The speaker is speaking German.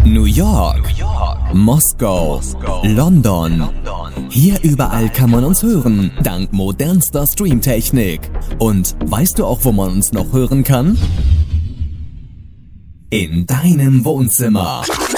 New York, Moskau, London. Hier überall kann man uns hören, dank modernster Streamtechnik. Und weißt du auch, wo man uns noch hören kann? In deinem Wohnzimmer.